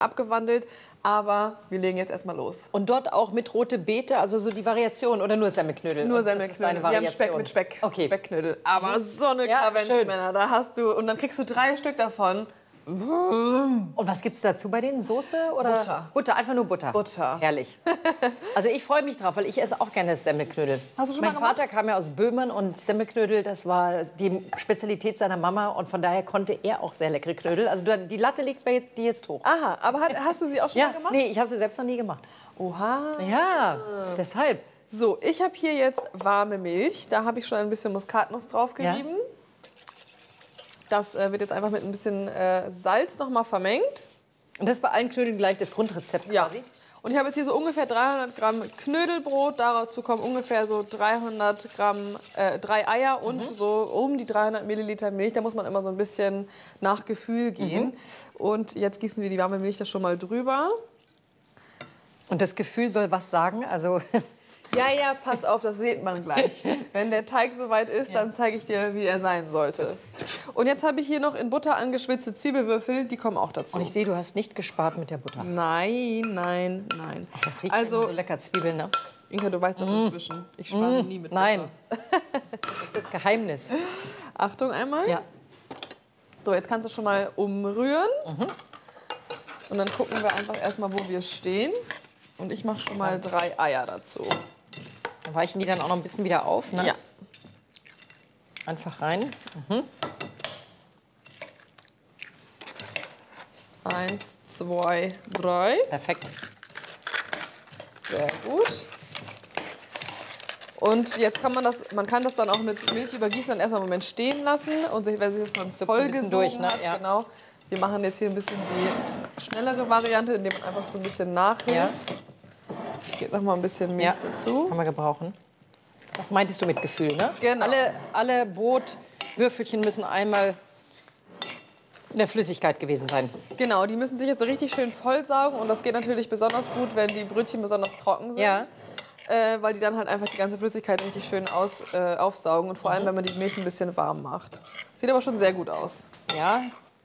abgewandelt. Aber wir legen jetzt erstmal los. Und dort auch mit rote Beete, also so die Variation oder nur Semmelknödel? Nur Und das Semmelknödel. ist deine Wir haben Variation. Speck mit Speck. Okay. Speckknödel. Aber so eine Ja, Kavenzmänner, da hast du. Und dann kriegst du 3 Stück davon. Und was gibt's dazu bei denen? Soße oder? Butter. Butter, einfach nur Butter. Butter. Herrlich. Also ich freue mich drauf, weil ich esse auch gerne Semmelknödel. Hast du schon mein mal gemacht? Vater kam ja aus Böhmen und Semmelknödel, das war die Spezialität seiner Mama und von daher konnte er auch sehr leckere Knödel. Also die Latte liegt bei dir jetzt hoch. Aha, aber hast du sie auch schon mal gemacht? Nee, ich habe sie selbst noch nie gemacht. Oha. Ja, deshalb. So, ich habe hier jetzt warme Milch. Da habe ich schon ein bisschen Muskatnuss drauf gerieben. Das wird jetzt einfach mit ein bisschen Salz noch mal vermengt. Und das ist bei allen Knödeln gleich das Grundrezept quasi? Und ich habe jetzt hier so ungefähr 300 Gramm Knödelbrot. Dazu kommen ungefähr so 300 Gramm 3 Eier und so um die 300 Milliliter Milch. Da muss man immer so ein bisschen nach Gefühl gehen. Und jetzt gießen wir die warme Milch da schon mal drüber. Und das Gefühl soll was sagen? Also Ja, ja, pass auf, das sieht man gleich. Wenn der Teig soweit ist, dann zeige ich dir, wie er sein sollte. Und jetzt habe ich hier noch in Butter angeschwitzte Zwiebelwürfel, die kommen auch dazu. und ich sehe, du hast nicht gespart mit der Butter. Nein, nein, nein. Ach, das riecht Also, immer so lecker, Zwiebeln, ne? Inka, du weißt doch inzwischen, ich spare nie mit Butter. Nein, das ist das Geheimnis. Achtung einmal. Ja. So, jetzt kannst du schon mal umrühren. Und dann gucken wir einfach erstmal, wo wir stehen. Und ich mache schon mal 3 Eier dazu. Dann weichen die dann auch noch ein bisschen wieder auf, ne? Ja. Einfach rein. 1, 2, 3. Perfekt. Sehr gut. Und jetzt kann man kann das dann auch mit Milch übergießen und erstmal einen Moment stehen lassen. Und wenn sich das dann so ein voll bisschen gesogen durch, ne? hat, Ja. genau. Wir machen jetzt hier ein bisschen die schnellere Variante, indem man einfach so ein bisschen nachhilft. Ja. Ich gebe noch mal ein bisschen Milch Ja, dazu. kann man gebrauchen. Das meintest du mit Gefühl, ne? Genau. Alle Brotwürfelchen müssen einmal in der Flüssigkeit gewesen sein. Genau, die müssen sich jetzt so richtig schön vollsaugen. Und das geht natürlich besonders gut, wenn die Brötchen besonders trocken sind. Ja. Weil die dann halt einfach die ganze Flüssigkeit richtig schön aufsaugen. Und vor allem, wenn man die Milch ein bisschen warm macht. Sieht aber schon sehr gut aus. Ja.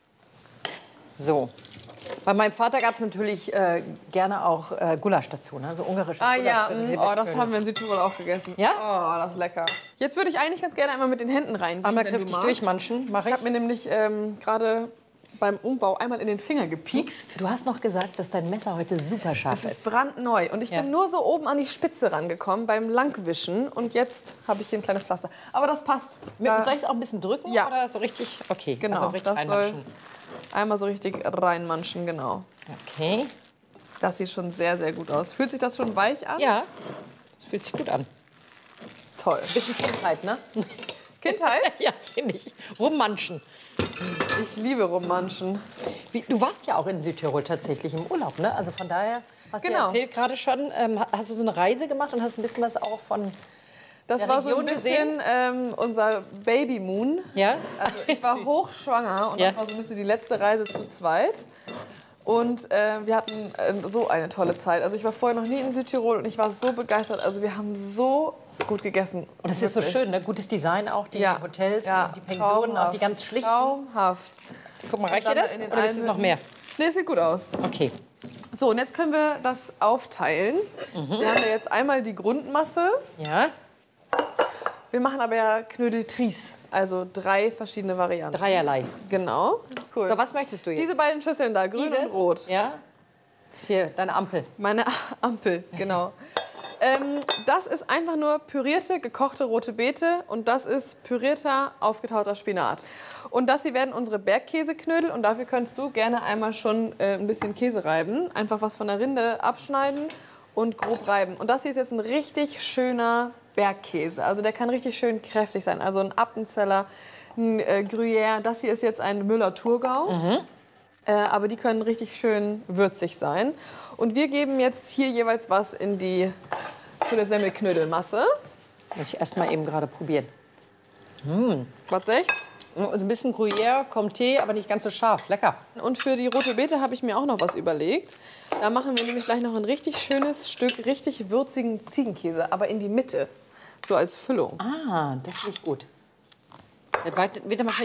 So. Bei meinem Vater gab es natürlich gerne auch Gulasch dazu, ne? So ungarisches Ah Gulasch. ja, so diese oh, das Erdbeeren. haben wir in Südtirol auch gegessen. Ja? Oh, das ist lecker. Jetzt würde ich eigentlich ganz gerne einmal mit den Händen reingehen. Einmal wenn du kräftig magst. durchmanschen, mache Ich ich. habe mir nämlich gerade beim Umbau einmal in den Finger gepiekst. Du hast noch gesagt, dass dein Messer heute super scharf Das ist ist. brandneu. Und ich bin nur so oben an die Spitze rangekommen beim Langwischen. Und jetzt habe ich hier ein kleines Pflaster. Aber das passt. Soll ich es auch ein bisschen drücken? Ja. Oder so richtig? Okay, Genau, also richtig das soll reinmanschen. einmal so richtig reinmanschen, genau. Okay. Das sieht schon sehr, sehr gut aus. Fühlt sich das schon weich an? Ja, das fühlt sich gut an. Toll. Bisschen Kindheit, ne? Kindheit? Ja, finde ich. Rummanschen. Ich liebe Rummanschen. Du warst ja auch in Südtirol tatsächlich im Urlaub, ne? Also von daher, hast du ja Genau. erzählt gerade schon, hast du so eine Reise gemacht und hast ein bisschen was auch von Das der war so ein Region gesehen? bisschen unser Baby Moon. Ja? Also ich war Süß. hochschwanger und Ja. das war so ein bisschen die letzte Reise zu zweit. Und wir hatten so eine tolle Zeit. Also ich war vorher noch nie in Südtirol und ich war so begeistert. Also wir haben so gut gegessen. Und es ist so schön, ne? Gutes Design auch, die Ja. Hotels, Ja, und die Pensionen, traumhaft. auch die ganz schlichten. Traumhaft. Guck mal, reicht Und dir dann das? in den Oder ist es noch mehr? Nee, es sieht gut aus. Okay. So, und jetzt können wir das aufteilen. Wir haben ja jetzt einmal die Grundmasse. Ja, Wir machen aber ja Knödeltries, also 3 verschiedene Varianten. dreierlei. Genau. Cool. So, was möchtest du jetzt? Diese beiden Schüsseln da, grün und rot. Ja. Das ist hier deine Ampel. Meine Ampel, genau. Das ist einfach nur pürierte, gekochte rote Beete und das ist pürierter, aufgetauchter Spinat. Und das hier werden unsere Bergkäseknödel und dafür könntest du gerne einmal schon ein bisschen Käse reiben. Einfach was von der Rinde abschneiden und grob reiben. Und das hier ist jetzt ein richtig schöner Bergkäse. Also der kann richtig schön kräftig sein. Also ein Appenzeller, ein Gruyère. Das hier ist jetzt ein Müller-Thurgau. Aber die können richtig schön würzig sein. Und wir geben jetzt hier jeweils was zu der Semmelknödelmasse. Muss ich erst mal eben gerade probieren. Was sagst? Ein bisschen Gruyère, Comté, aber nicht ganz so scharf. Lecker. Und für die rote Beete habe ich mir auch noch was überlegt. Da machen wir nämlich gleich noch ein richtig schönes Stück richtig würzigen Ziegenkäse, aber in die Mitte, so als Füllung. Ah, das finde ich gut. Der wird